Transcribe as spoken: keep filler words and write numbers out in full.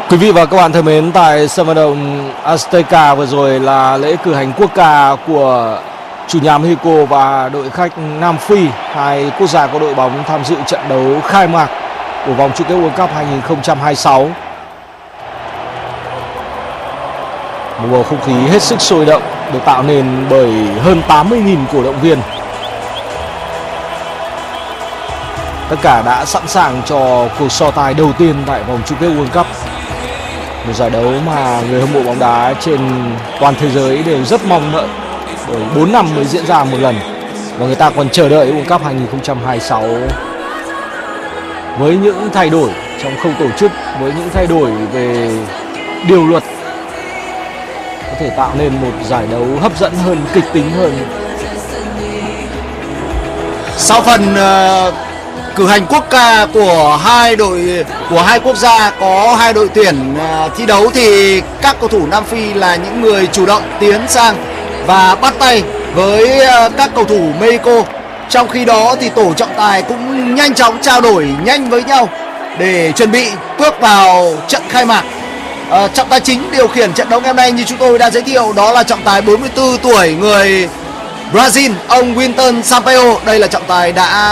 Quý vị và các bạn thân mến, tại sân vận động Azteca vừa rồi là lễ cử hành quốc ca của chủ nhà Mexico và đội khách Nam Phi, hai quốc gia có đội bóng tham dự trận đấu khai mạc của vòng chung kết World Cup hai không hai sáu. Một bầu không khí hết sức sôi động được tạo nên bởi hơn tám mươi nghìn cổ động viên. Tất cả đã sẵn sàng cho cuộc so tài đầu tiên tại vòng chung kết World Cup. Một giải đấu mà người hâm mộ bóng đá trên toàn thế giới đều rất mong đợi, bởi bốn năm mới diễn ra một lần. Và người ta còn chờ đợi World Cup hai không hai sáu với những thay đổi trong khâu tổ chức, với những thay đổi về điều luật, có thể tạo nên một giải đấu hấp dẫn hơn, kịch tính hơn. Sau phần uh, cử hành quốc ca của hai đội của hai quốc gia có hai đội tuyển uh, thi đấu, thì các cầu thủ Nam Phi là những người chủ động tiến sang và bắt tay với uh, các cầu thủ Mexico. Trong khi đó thì tổ trọng tài cũng nhanh chóng trao đổi nhanh với nhau để chuẩn bị bước vào trận khai mạc. Uh, trọng tài chính điều khiển trận đấu ngày hôm nay như chúng tôi đã giới thiệu, đó là trọng tài bốn mươi tư tuổi người Brazil, ông Wilton Sampaio. Đây là trọng tài đã